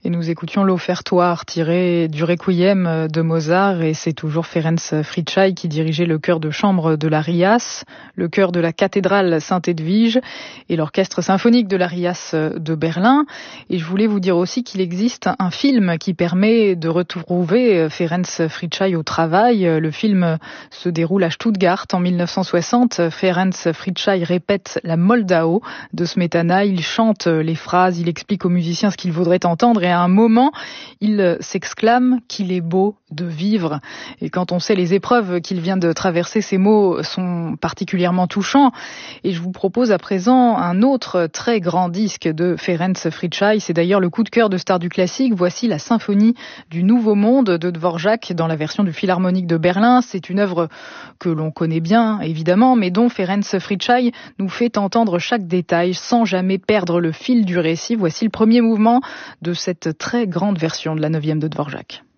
Et nous écoutions l'offertoire tiré du Requiem de Mozart, et c'est toujours Ferenc Fricsay qui dirigeait le chœur de chambre de la RIAS, le chœur de la cathédrale Sainte-Edwige et l'orchestre symphonique de la RIAS de Berlin. Et je voulais vous dire aussi qu'il existe un film qui permet de retrouver Ferenc Fricsay au travail. Le film se déroule à Stuttgart en 1960. Ferenc Fricsay répète la Moldau de Smetana, il chante les phrases, il explique aux musiciens ce qu'il vaudrait entendre, et à un moment, il s'exclame qu'il est beau de vivre. Et quand on sait les épreuves qu'il vient de traverser, ces mots sont particulièrement touchants. Et je vous propose à présent un autre très grand disque de Ferenc Fricsay. C'est d'ailleurs le coup de cœur de Stars du classique. Voici la symphonie du Nouveau Monde de Dvorak dans la version du Philharmonique de Berlin. C'est une œuvre que l'on connaît bien, évidemment, mais dont Ferenc Fricsay nous fait entendre chaque détail sans jamais perdre le fil du récit. Voici le premier mouvement de cette très grande version de la 9e de Dvorak.